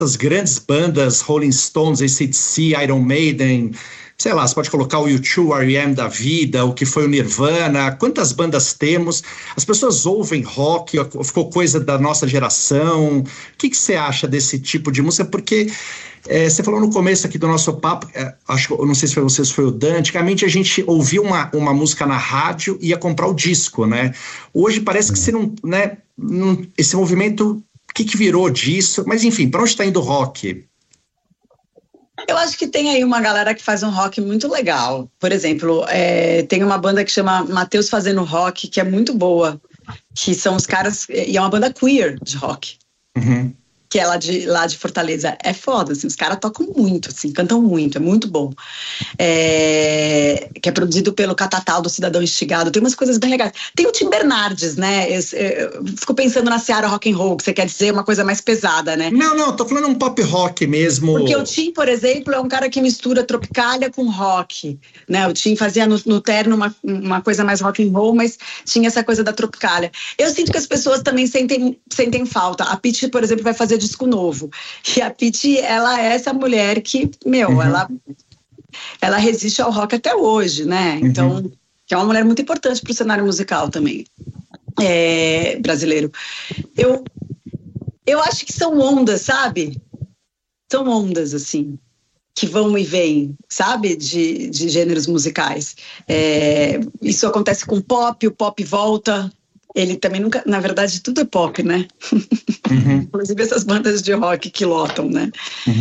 As grandes bandas, Rolling Stones, AC/DC, Iron Maiden, sei lá, você pode colocar o U2, R.E.M. da vida, o que foi o Nirvana, quantas bandas temos? As pessoas ouvem rock, ficou coisa da nossa geração. O que você acha desse tipo de música? Porque você falou no começo aqui do nosso papo, acho, eu não sei se foi você, se foi o Dan, antigamente a gente ouvia uma música na rádio e ia comprar o disco, né? Hoje parece que você não, né, esse movimento, o que virou disso? Mas enfim, para onde está indo o rock? Eu acho que tem aí uma galera que faz um rock muito legal. Por exemplo, tem uma banda que chama Mateus Fazendo Rock, que é muito boa, que são os caras, e é uma banda queer de rock. Uhum. Que é lá de Fortaleza. É foda, assim, os caras tocam muito, assim, cantam muito, é muito bom. Que é produzido pelo Catatal do Cidadão Instigado, tem umas coisas bem legais. Tem o Tim Bernardes, né? Eu fico pensando na Seara Rock and Roll, que você quer dizer uma coisa mais pesada, né? Não, tô falando um pop rock mesmo. Porque o Tim, por exemplo, é um cara que mistura Tropicália com rock, né? O Tim fazia no terno uma coisa mais rock and roll, mas tinha essa coisa da Tropicália. Eu sinto que as pessoas também sentem falta. A Pitty, por exemplo, vai fazer disco novo. E a Pitty, ela é essa mulher que, ela resiste ao rock até hoje, né? Então, que é uma mulher muito importante para o cenário musical também, brasileiro. Eu acho que são ondas, sabe? São ondas, assim, que vão e vêm, sabe? De gêneros musicais. Isso acontece com o pop volta. Ele também nunca... Na verdade, tudo é pop, né? Inclusive essas bandas de rock que lotam, né?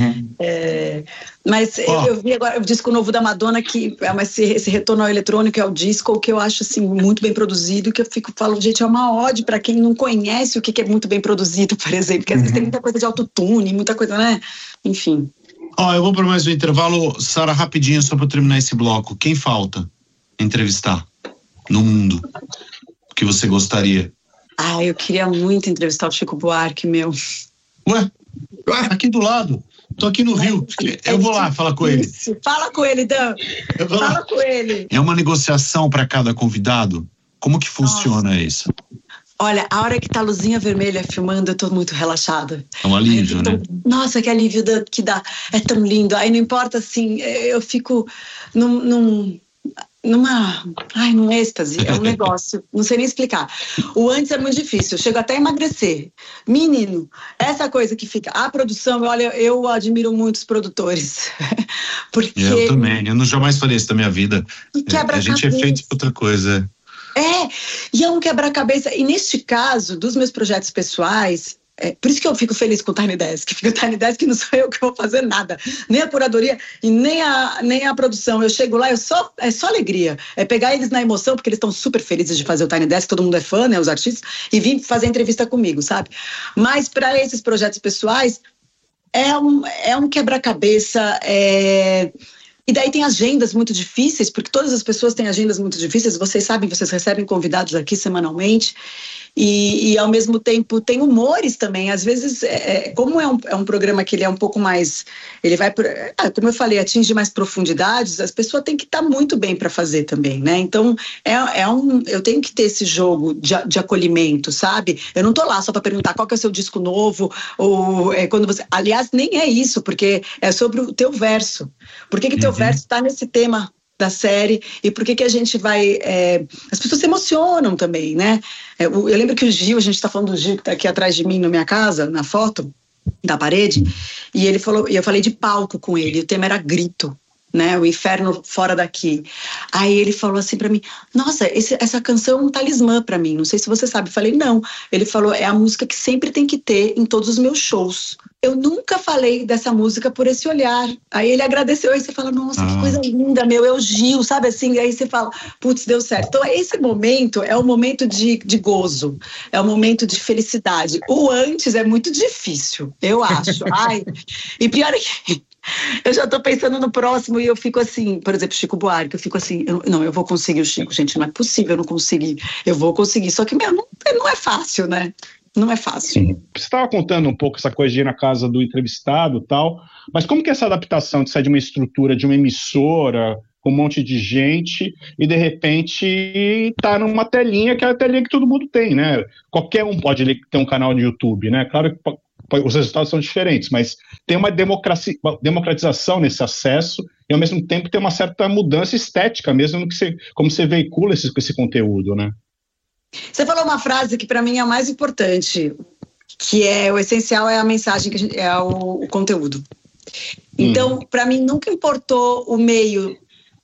Mas eu vi agora o disco novo da Madonna, que é esse retorno ao eletrônico, é o disco que eu acho, assim, muito bem produzido, que eu falo, gente, é uma ode para quem não conhece o que é muito bem produzido, por exemplo, porque às vezes tem muita coisa de autotune, muita coisa, né? Enfim. Eu vou para mais um intervalo. Sara, rapidinho, só para terminar esse bloco. Quem falta entrevistar no mundo que você gostaria? Eu queria muito entrevistar o Chico Buarque, meu. Ué, aqui do lado. Tô aqui no Rio. Eu vou lá falar com ele. Fala com ele, Dan. Fala com ele. É uma negociação para cada convidado? Como que funciona isso? Olha, a hora que tá a luzinha vermelha filmando, eu tô muito relaxada. É um alívio, né? Nossa, que alívio que dá. É tão lindo. Aí não importa, assim, eu fico num êxtase, é um negócio, não sei nem explicar. O antes é muito difícil, eu chego até a emagrecer. Menino, essa coisa que fica, a produção, olha, eu admiro muitos produtores. Porque eu também, eu não jamais falei isso da minha vida. A gente é feito pra outra coisa. E é um quebra-cabeça, e neste caso, dos meus projetos pessoais, por isso que eu fico feliz com o Tiny Desk, porque o Tiny Desk não sou eu que vou fazer nada, nem a curadoria e nem a produção. Eu chego lá, é só alegria, é pegar eles na emoção, porque eles estão super felizes de fazer o Tiny Desk, todo mundo é fã, né, os artistas, e vir fazer entrevista comigo, sabe? Mas para esses projetos pessoais, é um quebra-cabeça, e daí tem agendas muito difíceis, porque todas as pessoas têm agendas muito difíceis, vocês sabem, vocês recebem convidados aqui semanalmente, e ao mesmo tempo tem humores também, às vezes, como é um programa que ele é um pouco mais, ele vai, como eu falei, atinge mais profundidades, as pessoas têm que estar muito bem para fazer também, né? Então, eu tenho que ter esse jogo de acolhimento, sabe? Eu não tô lá só para perguntar qual que é o seu disco novo, ou quando você... Aliás, nem é isso, porque é sobre o teu verso. Por que teu verso está nesse tema da série, e por que a gente vai... as pessoas se emocionam também, né? Eu lembro que o Gil, a gente está falando do Gil, que está aqui atrás de mim na minha casa, na foto da parede, e ele falou, e eu falei de palco com ele, o tema era grito, né? O inferno fora daqui. Aí ele falou assim pra mim, nossa, essa canção é um talismã pra mim, não sei se você sabe. Eu falei, não. Ele falou, é a música que sempre tem que ter em todos os meus shows. Eu nunca falei dessa música por esse olhar. Aí ele agradeceu, aí você fala, nossa, que coisa linda, meu, é o Gil, sabe assim? Aí você fala, putz, deu certo. Então esse momento é um momento de gozo, é um momento de felicidade. O antes é muito difícil, eu acho. E pior é que eu já tô pensando no próximo e eu fico assim, por exemplo, Chico Buarque, eu fico assim, eu vou conseguir o Chico, gente, não é possível eu não conseguir, eu vou conseguir, só que, não é fácil, né? Não é fácil. Sim. Você estava contando um pouco essa coisa de ir na casa do entrevistado e tal, mas como que é essa adaptação de sair de uma estrutura, de uma emissora, com um monte de gente, e de repente tá numa telinha, que é a telinha que todo mundo tem, né? Qualquer um pode ter um canal no YouTube, né? Claro que os resultados são diferentes, mas tem uma democratização nesse acesso e, ao mesmo tempo, tem uma certa mudança estética, mesmo no que como você veicula esse conteúdo, né? Você falou uma frase que, para mim, é a mais importante, que é o essencial é a mensagem, é o conteúdo. Então, para mim, nunca importou o meio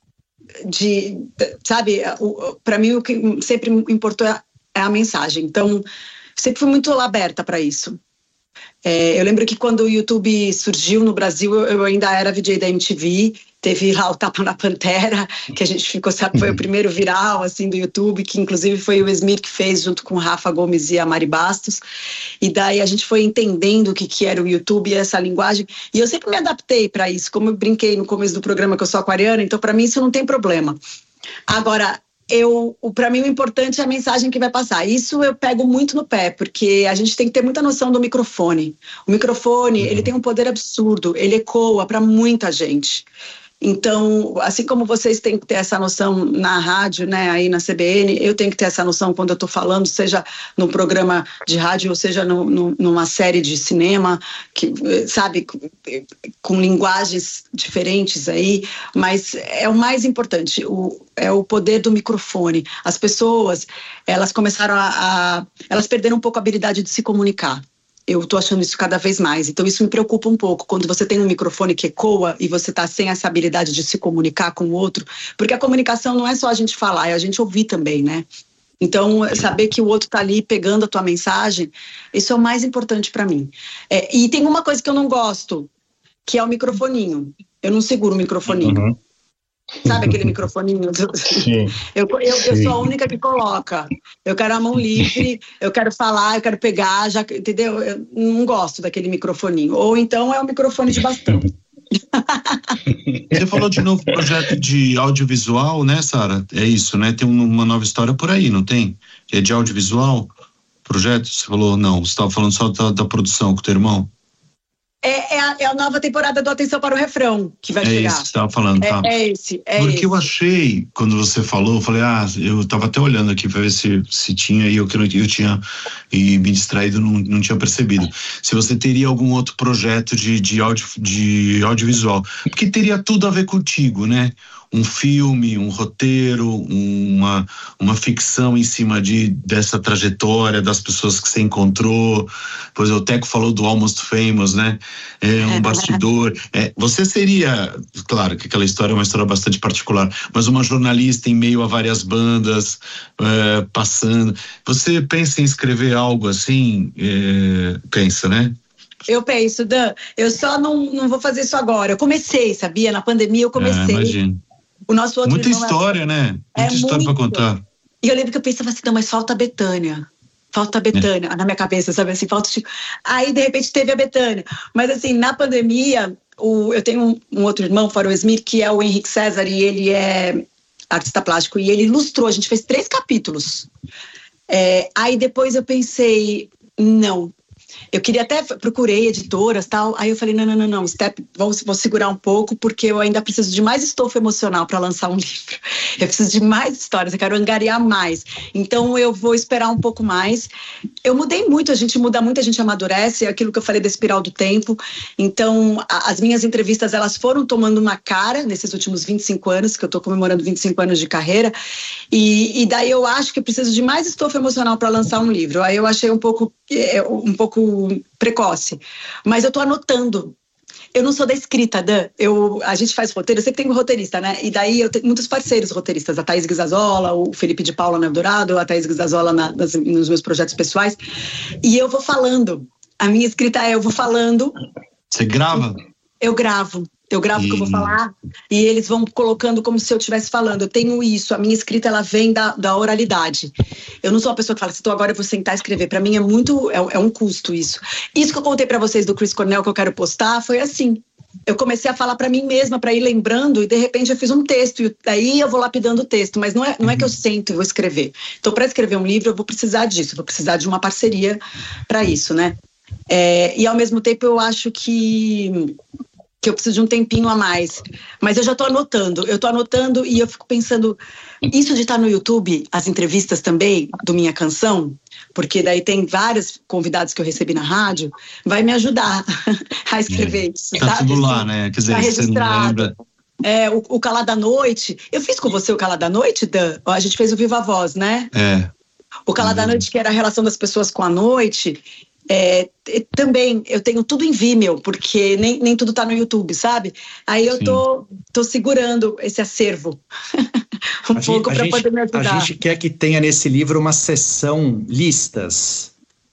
sabe, para mim o que sempre importou é a mensagem. Então, sempre fui muito aberta para isso. Eu lembro que quando o YouTube surgiu no Brasil, eu ainda era VJ da MTV, teve lá o Tapa na Pantera, que a gente ficou, sabe, foi o primeiro viral, assim, do YouTube, que inclusive foi o Esmir que fez junto com o Rafa Gomes e a Mari Bastos, e daí a gente foi entendendo o que era o YouTube e essa linguagem, e eu sempre me adaptei para isso, como eu brinquei no começo do programa que eu sou aquariana, então para mim isso não tem problema. Agora, para mim o importante é a mensagem que vai passar. Isso eu pego muito no pé, porque a gente tem que ter muita noção do microfone. O microfone, ele tem um poder absurdo, ele ecoa para muita gente. Então, assim como vocês têm que ter essa noção na rádio, né, aí na CBN, eu tenho que ter essa noção quando eu estou falando, seja no programa de rádio ou seja numa série de cinema, que, sabe, com linguagens diferentes aí, mas é o mais importante, é o poder do microfone. As pessoas, elas começaram elas perderam um pouco a habilidade de se comunicar. Eu estou achando isso cada vez mais. Então, isso me preocupa um pouco. Quando você tem um microfone que ecoa e você está sem essa habilidade de se comunicar com o outro, porque a comunicação não é só a gente falar, é a gente ouvir também, né? Então, saber que o outro está ali pegando a tua mensagem, isso é o mais importante para mim. E tem uma coisa que eu não gosto, que é o microfoninho. Eu não seguro o microfoninho. Uhum. Sabe aquele microfoninho? Sim. Eu sou a única que coloca. Eu quero a mão livre, eu quero falar, eu quero pegar, já, entendeu? Eu não gosto daquele microfoninho. Ou então é o microfone de bastão. Você falou de novo projeto de audiovisual, né, Sara? É isso, né? Tem uma nova história por aí, não tem? É de audiovisual? Projeto? Você falou, não, você estava falando só da produção com o teu irmão? É a nova temporada do Atenção para o Refrão que vai chegar. É isso que você estava falando, tá? É esse. Porque eu achei, quando você falou, eu falei, eu estava até olhando aqui para ver se tinha, e eu tinha e me distraído, não tinha percebido. Se você teria algum outro projeto de audiovisual. Porque teria tudo a ver contigo, né? Um filme, um roteiro, uma ficção em cima dessa trajetória das pessoas que você encontrou. Pois o Teco falou do Almost Famous, né? Um bastidor. Você seria, claro que aquela história é uma história bastante particular, mas uma jornalista em meio a várias bandas, passando. Você pensa em escrever algo assim? Pensa, né? Eu penso, Dan, eu só não vou fazer isso agora. Eu comecei, sabia? Na pandemia eu comecei. Imagino. O nosso outro muita história, né? Muita história para contar. E eu lembro que eu pensava assim, não, mas falta a Betânia. Falta a Betânia, na minha cabeça, sabe assim, falta o Chico. Aí, de repente, teve a Betânia. Mas assim, na pandemia, eu tenho um outro irmão, fora o Esmir, que é o Henrique César, e ele é artista plástico, e ele ilustrou, a gente fez 3 capítulos. Aí depois eu pensei, não. Eu queria até, procurei editoras e tal, aí eu falei, não, vou segurar um pouco, porque eu ainda preciso de mais estofo emocional para lançar um livro. Eu preciso de mais histórias, eu quero angariar mais. Então eu vou esperar um pouco mais. Eu mudei muito, a gente muda muito, a gente amadurece, é aquilo que eu falei da espiral do tempo. Então as minhas entrevistas, elas foram tomando uma cara nesses últimos 25 anos, que eu estou comemorando 25 anos de carreira, e daí eu acho que eu preciso de mais estofo emocional para lançar um livro. Aí eu achei um pouco precoce, mas eu tô anotando. Eu não sou da escrita, Dan. A gente faz roteiro, eu sempre tenho um roteirista, né? E daí eu tenho muitos parceiros roteiristas, a Thaís Guizazola, o Felipe de Paula no Eldorado, a Thaís Guizazola nos meus projetos pessoais, e eu vou falando. A minha escrita eu vou falando. Você grava? Eu gravo o que eu vou falar e eles vão colocando como se eu estivesse falando. Eu tenho isso, a minha escrita ela vem da oralidade. Eu não sou uma pessoa que fala assim, agora eu vou sentar e escrever. Para mim é um custo isso. Isso que eu contei para vocês do Chris Cornell que eu quero postar foi assim. Eu comecei a falar para mim mesma, para ir lembrando, e de repente eu fiz um texto, e daí eu vou lapidando o texto, mas não é que eu sento e vou escrever. Então, para escrever um livro, eu vou precisar disso, eu vou precisar de uma parceria para isso, né? E ao mesmo tempo eu acho que que eu preciso de um tempinho a mais. Mas eu já tô anotando e eu fico pensando, isso de estar no YouTube, as entrevistas também do Minha Canção, porque daí tem vários convidados que eu recebi na rádio, vai me ajudar a escrever isso, tá sabe? tudo lá, né? Quer dizer, tá registrado. O Calada à Noite, eu fiz com você o Calada à Noite, Dan? A gente fez o Viva Voz, né? O Calada à Noite, que era a relação das pessoas com a noite. Também eu tenho tudo em Vimeo, porque nem tudo tá no YouTube, sabe? Aí eu tô segurando esse acervo pouco para poder me ajudar. A gente quer que tenha nesse livro uma seção listas.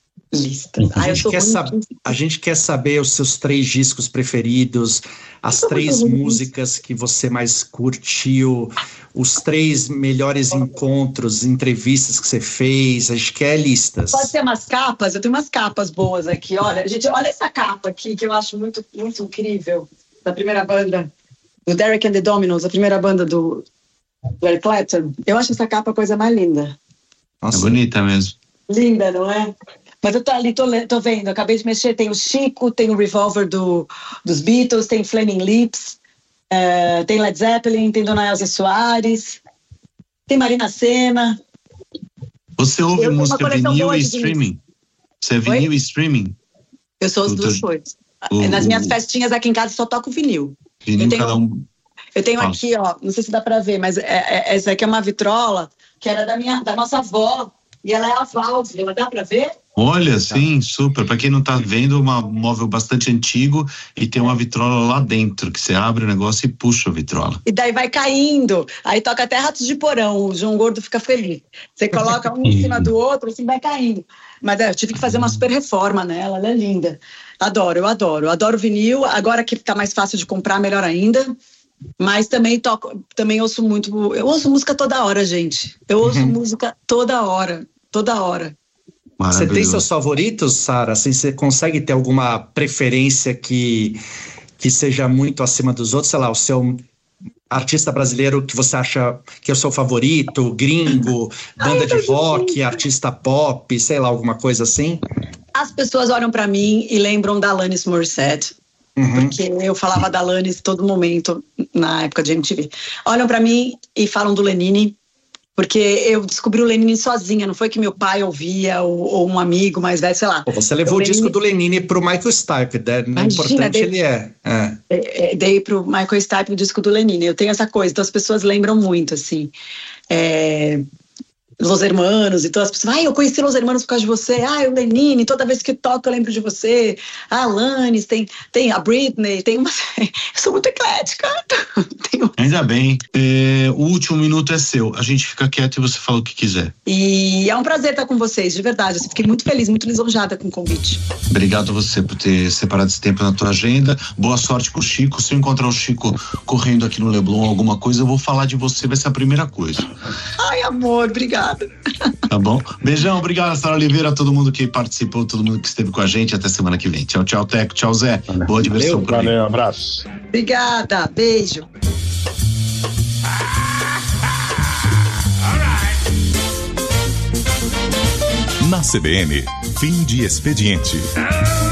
A gente quer saber os seus 3 discos preferidos, as 3 músicas que você mais curtiu, os 3 melhores encontros, entrevistas que você fez. A gente quer listas. Pode ser umas capas? Eu tenho umas capas boas aqui. Olha, gente, olha essa capa aqui que eu acho muito, muito incrível. Da primeira banda, do Derek and the Dominos, a primeira banda do Eric Clapton. Eu acho essa capa a coisa mais linda. Nossa, é bonita mesmo. Linda, não é? Mas eu tô vendo, acabei de mexer, tem o Chico, tem o Revolver dos Beatles, tem Flaming Lips, tem Led Zeppelin, tem Dona Elza Soares, tem Marina Sena. Você ouve música vinil e streaming? Você é vinil e streaming? Eu sou as duas coisas. Nas minhas festinhas aqui em casa só toco vinil. Eu tenho aqui, ó, não sei se dá pra ver, mas essa aqui é uma vitrola que era da nossa avó, e ela é a válvula, dá pra ver? Olha, sim, super. Para quem não tá vendo, um móvel bastante antigo e tem uma vitrola lá dentro, que você abre o negócio e puxa a vitrola. E daí vai caindo, aí toca até Ratos de Porão, o João Gordo fica feliz. Você coloca um em cima do outro, assim vai caindo. Mas eu tive que fazer uma super reforma nela, ela é linda. Eu adoro vinil, agora que tá mais fácil de comprar, melhor ainda. Mas também ouço muito, eu ouço música toda hora, gente. Eu ouço música toda hora. Você tem seus favoritos, Sara? Assim, você consegue ter alguma preferência que seja muito acima dos outros? Sei lá, o seu artista brasileiro que você acha que é o seu favorito, gringo, banda de rock, artista pop, sei lá, alguma coisa assim? As pessoas olham pra mim e lembram da Alanis Morissette. Porque eu falava da Alanis todo momento na época de MTV. Olham pra mim e falam do Lenine. Porque eu descobri o Lenine sozinha, não foi que meu pai ouvia ou um amigo mais velho, sei lá. Você levou o disco do Lenine pro Michael Stipe, né? Importante ele é. Dei pro Michael Stipe o disco do Lenine. Eu tenho essa coisa, então as pessoas lembram muito, assim. Los Hermanos, então as pessoas, eu conheci Los Hermanos por causa de você, o Lenine, toda vez que toco eu lembro de você, a Alanis, tem a Britney, eu sou muito eclética. Ainda bem, o último minuto é seu, a gente fica quieto e você fala o que quiser. E é um prazer estar com vocês, de verdade, eu fiquei muito feliz, muito lisonjada com o convite. Obrigado a você por ter separado esse tempo na tua agenda, boa sorte com o Chico. Se eu encontrar o Chico correndo aqui no Leblon alguma coisa, eu vou falar de você, vai ser a primeira coisa. Ai, amor, obrigada. Tá bom? Beijão, obrigado, Sara Oliveira, a todo mundo que participou, todo mundo que esteve com a gente. Até semana que vem. Tchau, tchau, Teco. Tchau, Zé. Boa diversão. Valeu, abraço. Obrigada, beijo. Na CBN, fim de expediente.